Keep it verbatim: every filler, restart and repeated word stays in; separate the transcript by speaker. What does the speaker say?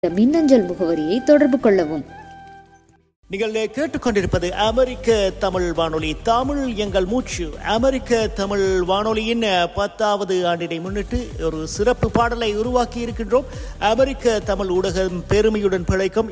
Speaker 1: மின்னஞ்சல் முகவரியை தொடர்பு கொள்ளவும்.
Speaker 2: நீங்கள் கேட்டுக்கொண்டிருப்பது அமெரிக்க தமிழ் வானொலி, தமிழ் எங்கள் மூச்சு. அமெரிக்க தமிழ் வானொலியின் பத்தாவது ஆண்டினை முன்னிட்டு ஒரு சிறப்பு பாடலை உருவாக்கி இருக்கின்றோம். அமெரிக்க தமிழ் ஊடகம் பெருமையுடன் பிழைக்கும்